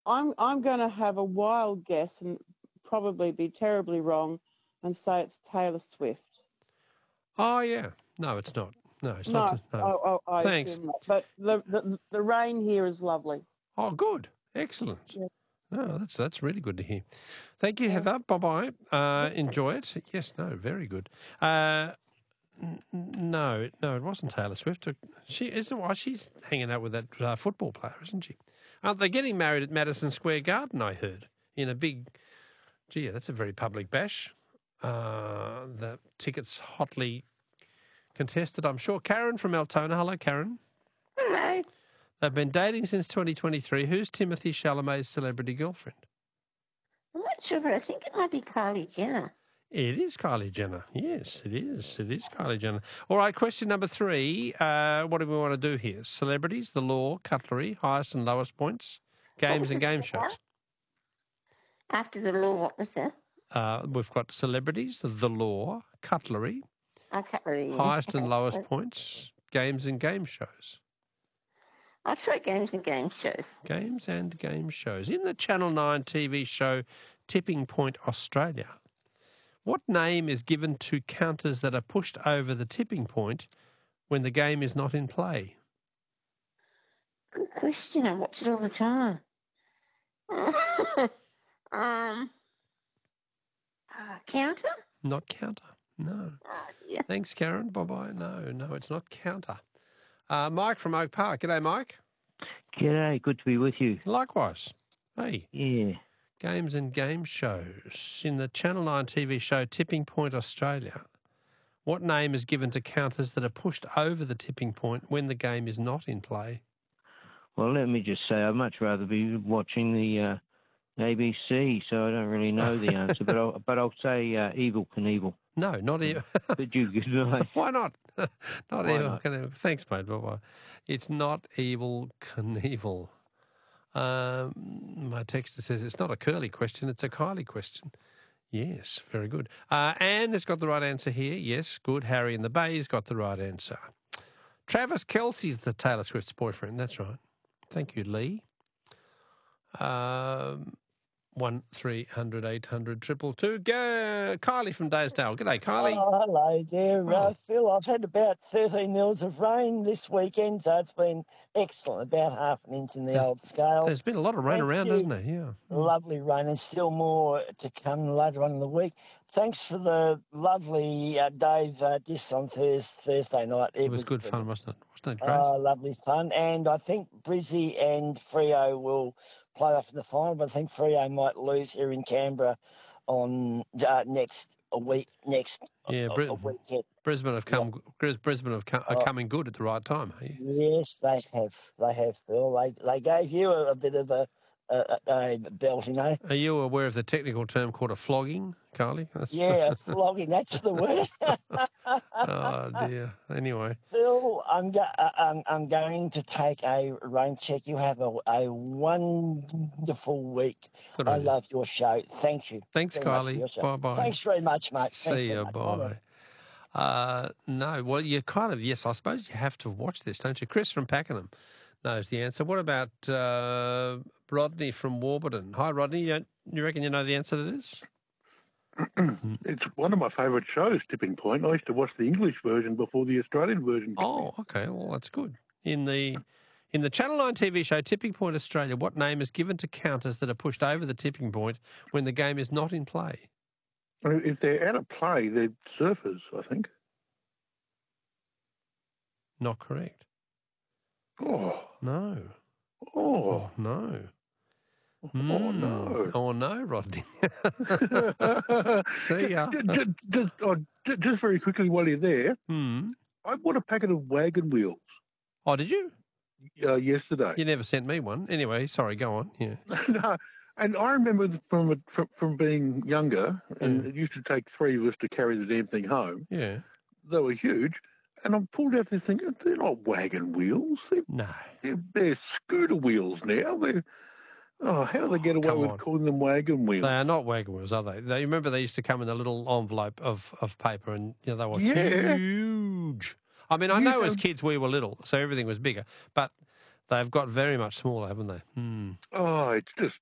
I'm going to have a wild guess and probably be terribly wrong, and say it's Taylor Swift. Oh, yeah. No, it's not. No, it's No, not. No. I Thanks. assume not. But the rain here is lovely. Oh, good. Excellent. Yeah. No, that's really good to hear. Thank you, Yeah. Heather. Bye-bye. Enjoy it. Yes, no, very good. No, it wasn't Taylor Swift. She isn't. Why she's hanging out with that football player, isn't she? Aren't they getting married at Madison Square Garden? I heard in a big. Gee, that's a very public bash. The tickets hotly contested, I'm sure. Karen from Altona. Hello, Karen. Hello. They've been dating since 2023. Who's Timothy Chalamet's celebrity girlfriend? I'm not sure, but I think it might be Kylie Jenner. It is Kylie Jenner. Yes, it is. It is Kylie Jenner. All right, question number 3. What do we want to do here? Celebrities, the law, cutlery, highest and lowest points, games and game shows. After the law, what was that? We've got celebrities, the law, cutlery, Cutlery. highest and lowest points, games and game shows. I'll try games and game shows. Games and game shows. In the Channel 9 TV show Tipping Point Australia, what name is given to counters that are pushed over the tipping point when the game is not in play? Good question. I watch it all the time. Counter? Not counter. No. Yeah. Thanks, Karen. Bye-bye. No, it's not counter. Mike from Oak Park. G'day, Mike. G'day, good to be with you. Likewise. Hey. Yeah. Games and game shows. In the Channel 9 TV show Tipping Point Australia, what name is given to counters that are pushed over the tipping point when the game is not in play? Well, let me just say I'd much rather be watching the ABC, so I don't really know the answer, but I'll say Evel Knievel. No, not Evil. But you good night. Why not? Not Why Evil not? Knievel. Thanks, mate. Bye-bye. It's not Evil Knievel. My texter says it's not a Curly question, it's a Kylie question. Yes, very good. Anne has got the right answer here. Yes, good. Harry in the Bay's got the right answer. Travis Kelce's the Taylor Swift's boyfriend. That's right. Thank you, Lee. 1300 800 222. Go, Kylie from Daysdale. G'day, Kylie. Oh, hello there, Phil. I've had about 13 mils of rain this weekend, so it's been excellent, about half an inch in the old scale. There's been a lot of rain around, hasn't there? Yeah. Lovely rain, and still more to come later on in the week. Thanks for the lovely Dave diss on Thursday night. It was good fun, wasn't it? Wasn't it great? Oh, lovely fun. And I think Brizzy and Freo will play off in the final, but I think Freo might lose here in Canberra on next weekend. Brisbane have come. Brisbane are coming good at the right time. Are you? Yes, they have. They have, Phil. They gave you a bit of a belting, eh? Are you aware of the technical term called a flogging, Carly? Yeah, flogging. That's the word. Oh dear. Anyway, Phil, I'm going to take a rain check. You have a wonderful week. Good I on you. love your show. Thank you. Thanks, very much for Kylie. your show. Bye-bye. Thanks very much, mate. See you. Bye. No, well, you kind of, yes, I suppose you have to watch this, don't you? Chris from Pakenham knows the answer. What about Rodney from Warburton? Hi, Rodney. You reckon you know the answer to this? It's one of my favourite shows, Tipping Point. I used to watch the English version before the Australian version. Oh, okay. Well, that's good. In the Channel 9 TV show Tipping Point Australia, what name is given to counters that are pushed over the tipping point when the game is not in play? If they're out of play, they're surfers, I think. Not correct. Oh. No. Oh. No. Oh, no. Oh, no, Rodney. See ya. Just very quickly while you're there, Hmm. I bought a packet of wagon wheels Oh, did you? yesterday. You never sent me one. Anyway, sorry, go on. Yeah. No, and I remember from being younger, and it used to take 3 of us to carry the damn thing home. Yeah. They were huge. And I pulled out this thing, they're not wagon wheels. No. They're scooter wheels now. How do they get away with calling them wagon wheels? They are not wagon wheels, are they? They remember they used to come in a little envelope of paper, and they were huge. I mean, I know as kids we were little, so everything was bigger, but They've got very much smaller, haven't they? Mm. Oh, it's just